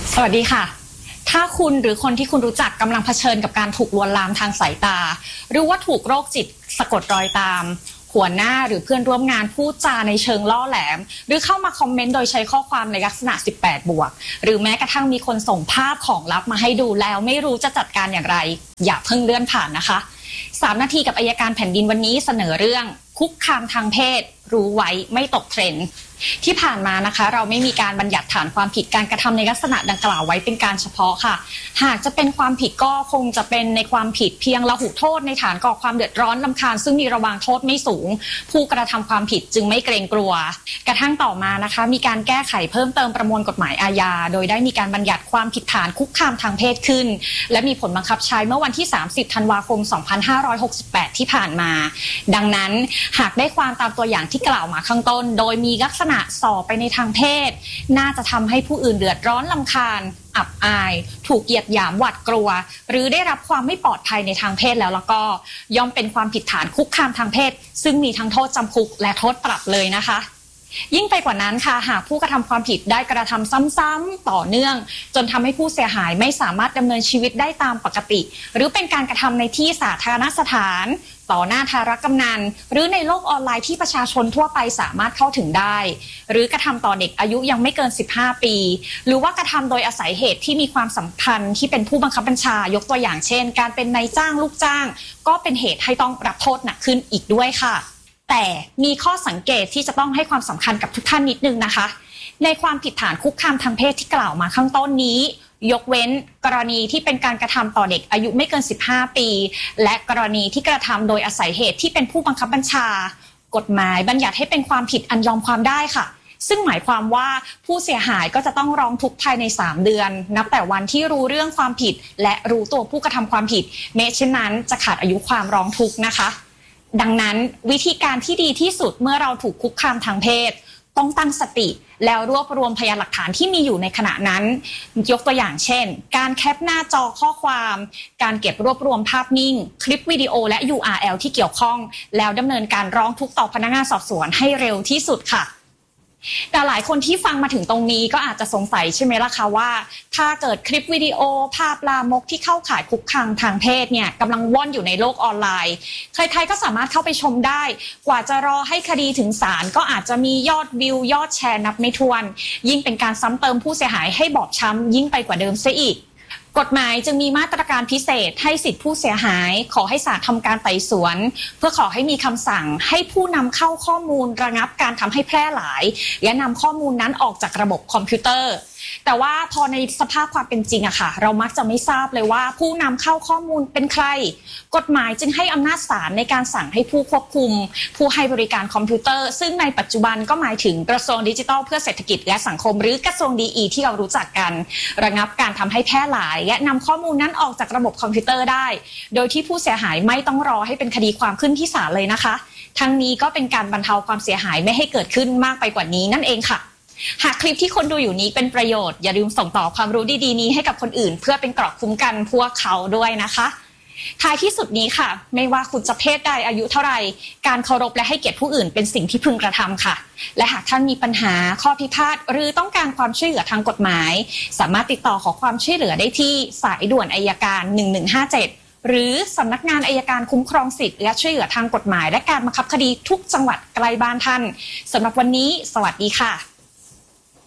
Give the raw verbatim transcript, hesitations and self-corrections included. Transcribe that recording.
สวัสดีค่ะถ้าคุณหรือคนที่คุณรู้จักกำลังเผชิญกับการถูกลวนลามทางสายตาหรือว่าถูกโรคจิตสะกดรอยตามหัวหน้าหรือเพื่อนร่วมงานพูดจาในเชิงล่อแหลมหรือเข้ามาคอมเมนต์โดยใช้ข้อความในลักษณะสิบแปดบวกหรือแม้กระทั่งมีคนส่งภาพของลับมาให้ดูแล้วไม่รู้จะจัดการอย่างไรอย่าเพิ่งเลื่อนผ่านนะคะสามนาทีกับอัยการแผ่นดินวันนี้เสนอเรื่องคุกคามทางเพศรู้ไว้ไม่ตกเทรนด์ที่ผ่านมานะคะเราไม่มีการบัญญัติฐานความผิดการกระทำในลักษณะดังกล่าวไว้เป็นการเฉพาะค่ะหากจะเป็นความผิดก็คงจะเป็นในความผิดเพียงละหุโทษในฐานก่อความเดือดร้อนรำคาญซึ่งมีระวางโทษไม่สูงผู้กระทำความผิดจึงไม่เกรงกลัวกระทั่งต่อมานะคะมีการแก้ไขเพิ่มเติมประมวลกฎหมายอาญาโดยได้มีการบัญญัติความผิดฐานคุกคามทางเพศขึ้นและมีผลบังคับใช้เมื่อวันที่สามสิบธันวาคมสองพันห้าร้อยหกสิบแปดที่ผ่านมาดังนั้นหากได้ความตามตัวอย่างที่กล่าวมาข้างต้นโดยมีลักษณะส่อไปในทางเพศน่าจะทำให้ผู้อื่นเดือดร้อนรำคาญอับอายถูกเหยียดหยามหวาดกลัวหรือได้รับความไม่ปลอดภัยในทางเพศแล้วแล้วก็ย่อมเป็นความผิดฐานคุกคามทางเพศซึ่งมีทั้งโทษจำคุกและโทษปรับเลยนะคะยิ่งไปกว่านั้นค่ะหากผู้กระทำความผิดได้กระทำซ้ำๆต่อเนื่องจนทำให้ผู้เสียหายไม่สามารถดำเนินชีวิตได้ตามปกติหรือเป็นการกระทำในที่สาธารณสถานต่อหน้าทารกำนันหรือในโลกออนไลน์ที่ประชาชนทั่วไปสามารถเข้าถึงได้หรือกระทำต่อเด็กอายุยังไม่เกินสิบห้าปีหรือว่ากระทำโดยอาศัยเหตุที่มีความสัมพันธ์ที่เป็นผู้บังคับบัญชายกตัวอย่างเช่นการเป็นนายจ้างลูกจ้างก็เป็นเหตุให้ต้องรับโทษหนักขึ้นอีกด้วยค่ะแต่มีข้อสังเกตที่จะต้องให้ความสำคัญกับทุกท่านนิดนึงนะคะในความผิดฐานคุกคามทางเพศที่กล่าวมาข้างต้นนี้ยกเว้นกรณีที่เป็นการกระทำต่อเด็กอายุไม่เกินสิบห้าปีและกรณีที่กระทำโดยอาศัยเหตุที่เป็นผู้บังคับบัญชากฎหมายบัญญัติให้เป็นความผิดอันยอมความได้ค่ะซึ่งหมายความว่าผู้เสียหายก็จะต้องร้องทุกข์ภายในสามเดือนนับแต่วันที่รู้เรื่องความผิดและรู้ตัวผู้กระทำความผิดแม้เช่นนั้นจะขาดอายุความร้องทุกข์นะคะดังนั้นวิธีการที่ดีที่สุดเมื่อเราถูกคุกคามทางเพศต้องตั้งสติแล้วรวบรวมพยานหลักฐานที่มีอยู่ในขณะนั้นยกตัวอย่างเช่นการแคปหน้าจอข้อความการเก็บรวบรวมภาพนิ่งคลิปวิดีโอและ ยู อาร์ แอล ที่เกี่ยวข้องแล้วดำเนินการร้องทุกข์ต่อพนักงานสอบสวนให้เร็วที่สุดค่ะแต่หลายคนที่ฟังมาถึงตรงนี้ก็อาจจะสงสัยใช่ไหมล่ะคะว่าถ้าเกิดคลิปวิดีโอภาพลามกที่เข้าข่ายคุกคามทางเพศเนี่ยกำลังว่อนอยู่ในโลกออนไลน์ใครๆก็สามารถเข้าไปชมได้กว่าจะรอให้คดีถึงศาลก็อาจจะมียอดวิวยอดแชร์นับไม่ถ้วนยิ่งเป็นการซ้ำเติมผู้เสียหายให้บอบช้ำยิ่งไปกว่าเดิมซะอีกกฎหมายจึงมีมาตรการพิเศษให้สิทธิผู้เสียหายขอให้ศาลทำการไต่สวนเพื่อขอให้มีคำสั่งให้ผู้นำเข้าข้อมูลระงับการทำให้แพร่หลายและนำข้อมูลนั้นออกจากระบบคอมพิวเตอร์แต่ว่าพอในสภาพความเป็นจริงอะค่ะเรามักจะไม่ทราบเลยว่าผู้นำเข้าข้อมูลเป็นใครกฎหมายจึงให้อำนาจศาลในการสั่งให้ผู้ควบคุมผู้ให้บริการคอมพิวเตอร์ซึ่งในปัจจุบันก็หมายถึงกระทรวงดิจิทัลเพื่อเศรษฐกิจและสังคมหรือกระทรวงดีอีที่เรารู้จักกันระงับการทำให้แพร่หลายและนำข้อมูลนั้นออกจากระบบคอมพิวเตอร์ได้โดยที่ผู้เสียหายไม่ต้องรอให้เป็นคดีความขึ้นที่ศาลเลยนะคะทั้งนี้ก็เป็นการบรรเทาความเสียหายไม่ให้เกิดขึ้นมากไปกว่านี้นั่นเองค่ะหากคลิปที่คนดูอยู่นี้เป็นประโยชน์อย่าลืมส่งต่อความรู้ดีๆนี้ให้กับคนอื่นเพื่อเป็นเกราะคุ้มกันพวกเขาด้วยนะคะท้ายที่สุดนี้ค่ะไม่ว่าคุณจะเพศใดอายุเท่าไรการเคารพและให้เกียรติผู้อื่นเป็นสิ่งที่พึงกระทำค่ะและหากท่านมีปัญหาข้อพิพาทหรือต้องการความช่วยเหลือทางกฎหมายสามารถติดต่อขอความช่วยเหลือได้ที่สายด่วนอัยการหนึ่งหนึ่งห้าเจ็ดหรือสำนักงานอัยการคุ้มครองสิทธิและช่วยเหลือทางกฎหมายและการบังคับคดีทุกจังหวัดใกล้บ้านท่านสำหรับวันนี้สวัสดีค่ะ